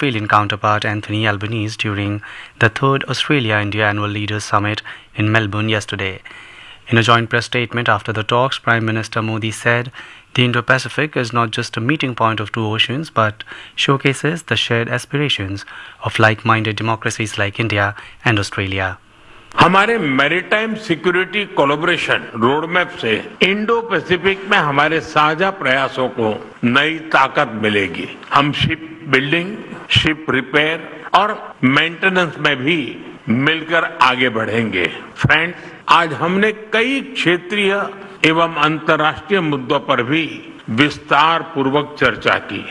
Australian counterpart Anthony Albanese during the third Australia-India Annual Leaders Summit in Melbourne yesterday. In a joint press statement after the talks, Prime Minister Modi said the Indo-Pacific is not just a meeting point of two oceans but showcases the shared aspirations of like-minded democracies like India and Australia. हमारे maritime security collaboration roadmap से Indo Pacific में हमारे साझा प्रयासों को नई ताकत मिलेगी। हम शिप बिल्डिंग, शिप रिपेयर और मेंटेनेंस में भी मिलकर आगे बढ़ेंगे। फ्रेंड्स, आज हमने कई क्षेत्रीय एवं अंतर्राष्ट्रीय मुद्दों पर भी विस्तार पूर्वक चर्चा की।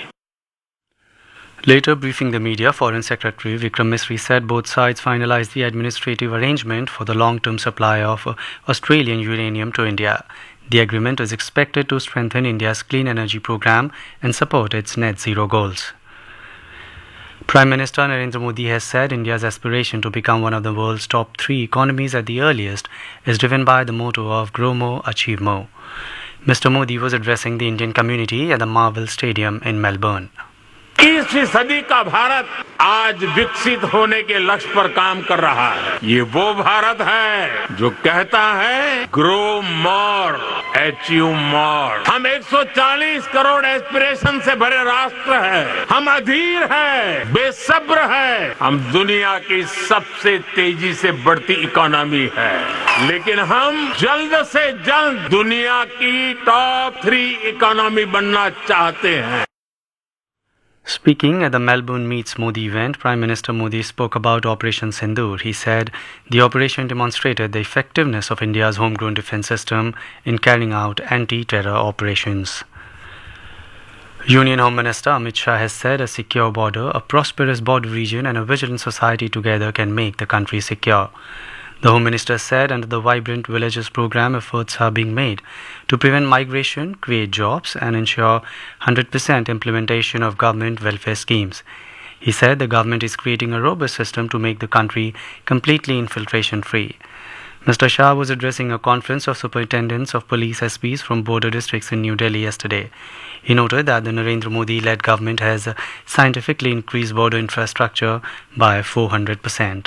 Later briefing the media, Foreign Secretary Vikram Misri said both sides finalized the administrative arrangement for the long-term supply of Australian uranium to India. The agreement is expected to strengthen India's clean energy program and support its net zero goals. Prime Minister Narendra Modi has said India's aspiration to become one of the world's top 3 economies at the earliest is driven by the motto of Grow More, Achieve More. Mr. Modi was addressing the Indian community at the Marvel Stadium in Melbourne. 21वीं सदी का भारत आज विकसित होने के लक्ष्य पर काम कर रहा है। ये वो भारत है जो कहता है ग्रो मोर, अचीव मोर। हम 140 करोड़ एस्पिरेशन से भरे राष्ट्र हैं। हम अधीर हैं, बेसब्र हैं। हम दुनिया की सबसे तेजी से बढ़ती इकोनॉमी है, लेकिन हम जल्द से जल्द दुनिया की टॉप 3 इकोनॉमी बनना चाहते हैं। Speaking at the Melbourne Meets Modi event, Prime Minister Modi spoke about Operation Sindoor. He said the operation demonstrated the effectiveness of India's homegrown defence system in carrying out anti-terror operations. Union Home Minister Amit Shah has said a secure border, a prosperous border region and a vigilant society together can make the country secure. The Home Minister said under the Vibrant Villages program, efforts are being made to prevent migration, create jobs and ensure 100% implementation of government welfare schemes. He said the government is creating a robust system to make the country completely infiltration-free. Mr. Shah was addressing a conference of superintendents of police SPs from border districts in New Delhi yesterday. He noted that the Narendra Modi-led government has scientifically increased border infrastructure by 400%.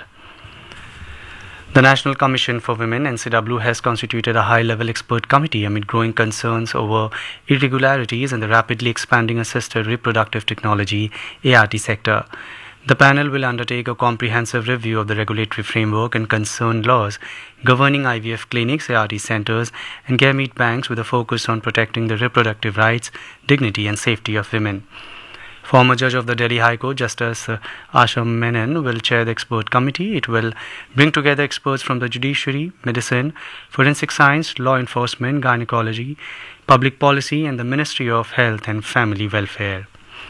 The National Commission for Women, NCW, has constituted a high-level expert committee amid growing concerns over irregularities in the rapidly expanding assisted reproductive technology ART sector. The panel will undertake a comprehensive review of the regulatory framework and concerned laws governing IVF clinics, ART centers, and gamete banks with a focus on protecting the reproductive rights, dignity, and safety of women. Former judge of the Delhi High Court, Justice Asha Menon, will chair the expert committee. It will bring together experts from the judiciary, medicine, forensic science, law enforcement, gynecology, public policy, and the Ministry of Health and Family Welfare.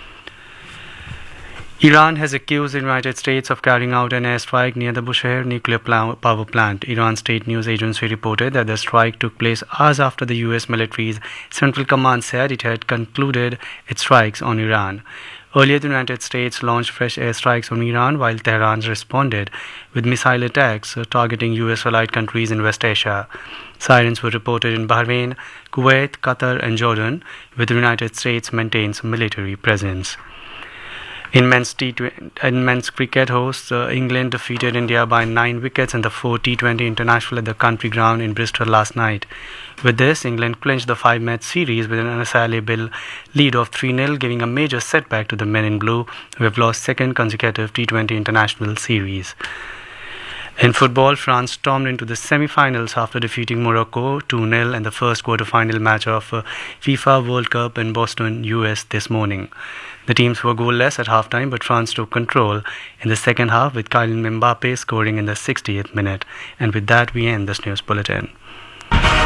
Iran has accused the United States of carrying out an airstrike near the Bushehr nuclear power plant. Iran State News Agency reported that the strike took place hours after the US military's Central Command said it had concluded its strikes on Iran. Earlier, the United States launched fresh airstrikes on Iran, while Tehran responded with missile attacks targeting US allied countries in West Asia. Sirens were reported in Bahrain, Kuwait, Qatar, and Jordan, where the United States maintains military presence. In men's cricket, hosts England defeated India by 9 wickets in the 4 T20 International at the Country Ground in Bristol last night. With this, England clinched the 5-match series with an unassailable lead of 3-0, giving a major setback to the men in blue, who have lost second consecutive T20 International series. In football, France stormed into the semi-finals after defeating Morocco 2-0 in the first quarter-final match of FIFA World Cup in Boston, US this morning. The teams were goalless at halftime, but France took control in the second half with Kylian Mbappe scoring in the 60th minute. And with that, we end this news bulletin.